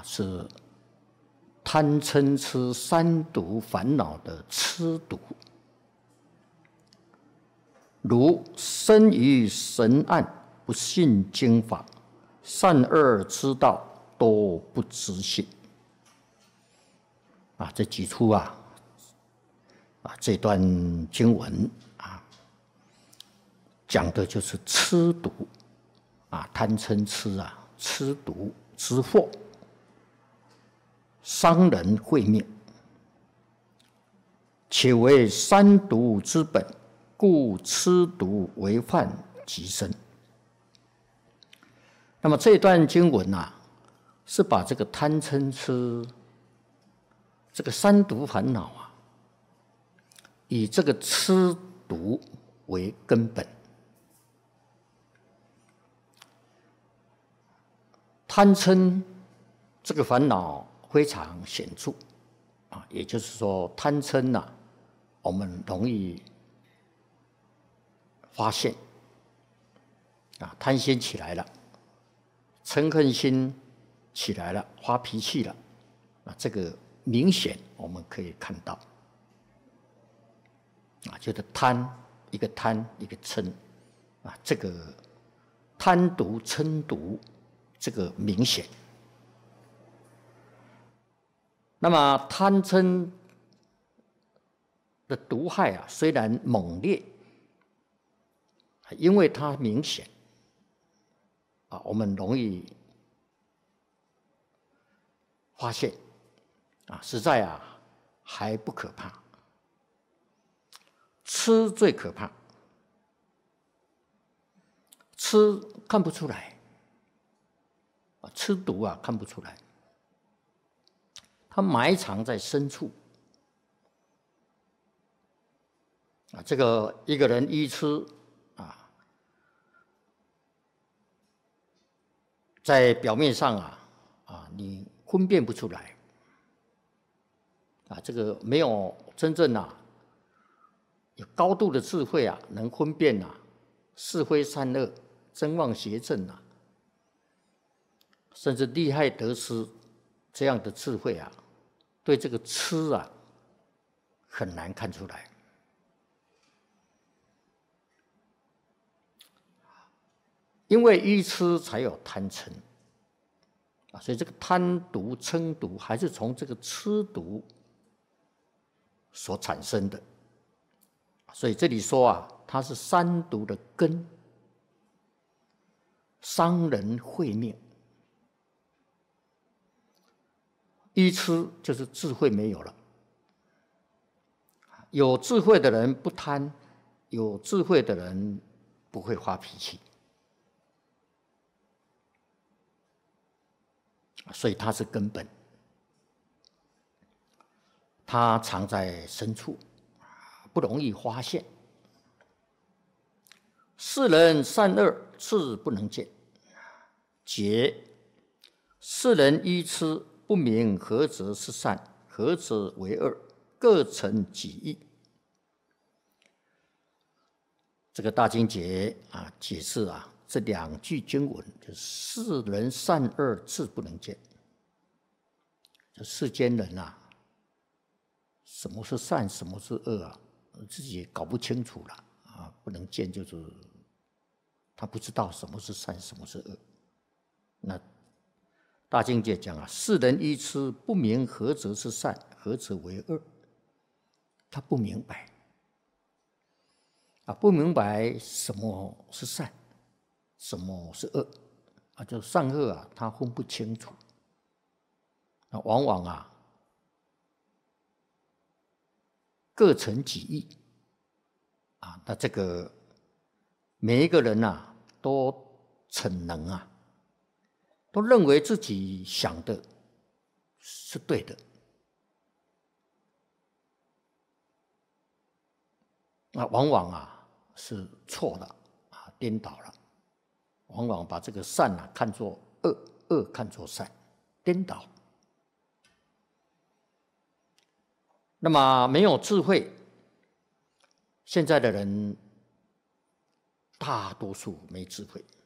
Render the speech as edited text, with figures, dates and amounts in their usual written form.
是贪嗔痴三毒烦恼的痴毒。如生于神暗，不信经法，善恶之道都不知信。这几处这段经文讲的就是痴毒贪嗔痴痴毒之祸，伤人慧命，且为三毒之本，故痴毒为犯极深。那么这段经文是把这个贪嗔痴这个三毒烦恼以这个痴毒为根本。贪嗔这个烦恼非常显著也就是说贪嗔我们容易发现贪心起来了，嗔恨心起来了，发脾气了这个明显我们可以看到就是一个贪一个嗔这个贪毒嗔毒这个明显。那么贪嗔的毒害虽然猛烈，因为它明显我们容易发现实在还不可怕。痴最可怕，痴看不出来痴毒看不出来，它埋藏在深处这个一个人愚痴在表面上你分辨不出来这个没有真正有高度的智慧能分辨是非善恶、真妄邪正甚至利害得失这样的智慧对这个痴很难看出来。因为愚痴才有贪嗔所以这个贪毒嗔毒还是从这个痴毒所产生的。所以这里说它是三毒的根，伤人慧命。愚痴就是智慧没有了，有智慧的人不贪，有智慧的人不会发脾气，所以它是根本，它藏在深处，不容易发现。世人善恶智不能见，解世人愚痴不明何则是善，何则为恶，各成己意。这个大经解解释这两句经文，就是世人善恶智不能见。这世间人什么是善，什么是恶自己也搞不清楚了不能见就是他不知道什么是善，什么是恶。那大经解讲世人愚痴不明何则是善，何则为恶，他不明白不明白什么是善，什么是恶就善恶他分不清楚。那往往各成己意那这个每一个人都逞能都认为自己想的是对的往往是错的颠倒了，往往把这个善看作恶，恶看作善，颠倒。那么没有智慧，现在的人大多数没智慧。